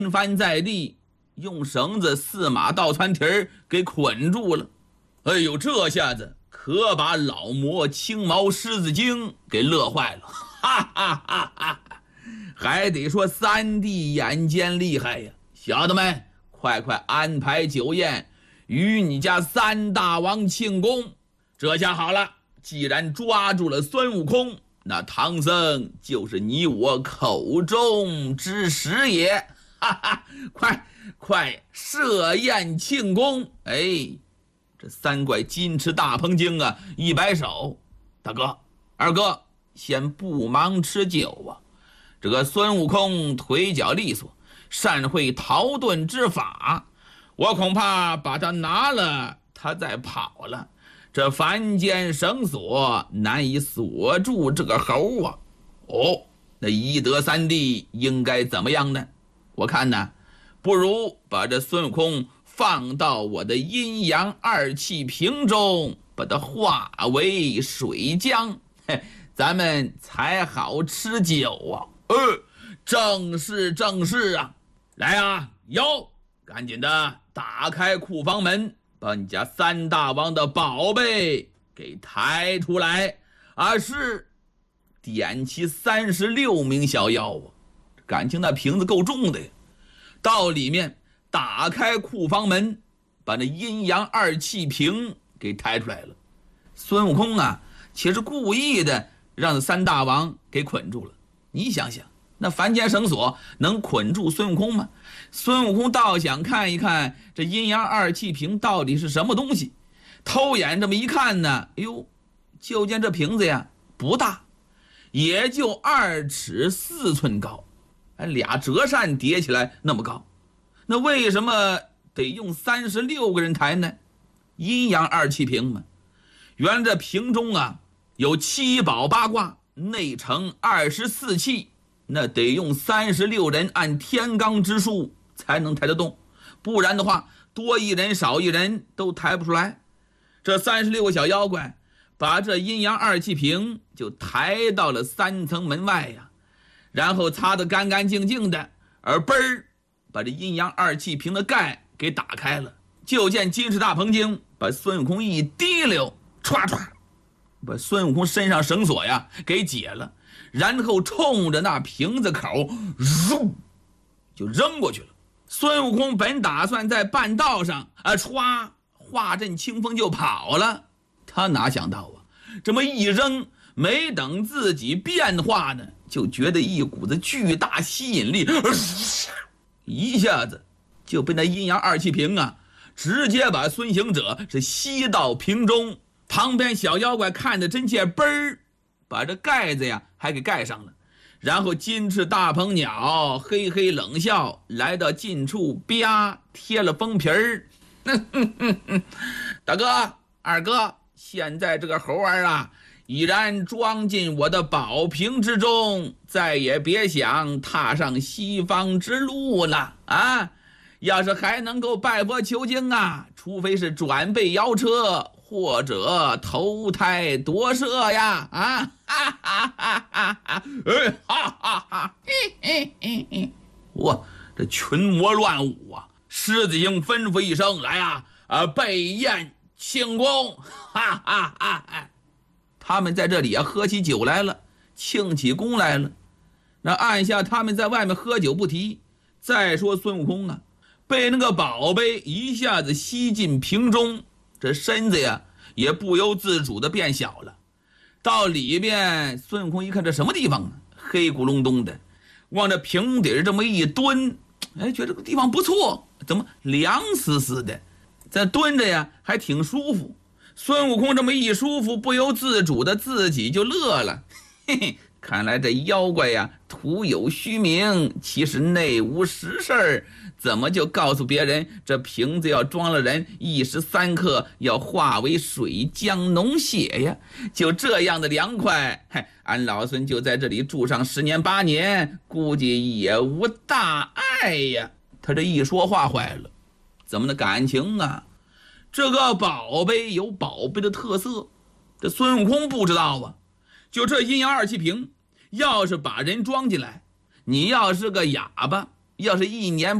翻在地，用绳子4马倒穿蹄儿给捆住了。哎呦，这下子可把老魔青毛狮子精给乐坏了，哈哈哈哈！还得说三弟眼尖厉害呀！小的们，快安排酒宴，与你家三大王庆功。这下好了，既然抓住了孙悟空，那唐僧就是你我口中之食也。哈哈，快设宴庆功！哎，这三怪金翅大鹏精啊，一摆手，大哥二哥，先不忙吃酒啊。这个孙悟空腿脚利索，善会逃遁之法，我恐怕把他拿了，他再跑了，这凡间绳索难以锁住这个猴啊。哦，那一德三弟应该怎么样呢？我看呢，不如把这孙悟空放到我的阴阳二气瓶中，把它化为水浆，咱们才好吃酒啊。正是啊！来啊，哟，赶紧的打开库房门，把你家三大王的宝贝给抬出来。是点齐36名小妖啊，感情那瓶子够重的呀。到里面打开库房门，把那阴阳二气瓶给抬出来了。孙悟空啊，且是故意的让三大王给捆住了。你想想，那凡间绳索能捆住孙悟空吗？孙悟空倒想看一看这阴阳二气瓶到底是什么东西，偷眼这么一看呢，哎呦，就见这瓶子呀不大，也就2尺4寸高，俩折扇叠起来那么高。那为什么得用36个人抬呢？阴阳二气瓶嘛，原来这瓶中啊有7宝8卦，内盛24气，那得用36人按天罡之数才能抬得动，不然的话多一人少一人都抬不出来。这36个小妖怪把这阴阳二气瓶就抬到了3层门外呀，然后擦得干干净净的，而嘣儿把这阴阳二气瓶的盖给打开了。就见金翅大鹏精把孙悟空一提溜，唰唰把孙悟空身上绳索呀给解了，然后冲着那瓶子口就扔过去了。孙悟空本打算在半道上歘化阵清风就跑了，他哪想到啊，这么一扔，没等自己变化呢，就觉得一股子巨大吸引力，一下子就被那阴阳二气瓶啊直接把孙行者是吸到瓶中。旁边小妖怪看得真切，嘣儿把这盖子呀还给盖上了。然后金翅大鹏鸟嘿嘿冷笑，来到近处啪贴了封皮儿。大哥二哥，现在这个猴儿啊已然装进我的宝瓶之中，再也别想踏上西方之路了啊！要是还能够拜佛求经啊，除非是转辈摇车或者投胎夺舍呀！哈哈哈哈哈！哇，这群魔乱舞啊！狮子精吩咐一声，来啊，备宴庆功！哈哈哈！他们在这里喝起酒来了，庆起功来了。那按下他们在外面喝酒不提。再说孙悟空啊，被那个宝贝一下子吸进瓶中，这身子呀也不由自主的变小了。到里边，孙悟空一看这什么地方啊，黑咕隆咚的，往这瓶底这么一蹲，觉得这个地方不错，怎么凉丝丝的，在蹲着呀还挺舒服。孙悟空这么一舒服，不由自主的自己就乐了，嘿嘿，看来这妖怪呀徒有虚名，其实内无实事，怎么就告诉别人这瓶子要装了人，1时3刻要化为水浆脓血呀？就这样的凉快，俺老孙就在这里住上10年8年，估计也无大碍呀。他这一说话坏了，怎么的感情啊？这个宝贝有宝贝的特色，这孙悟空不知道啊。就这阴阳二气瓶，要是把人装进来，你要是个哑巴， 要是1年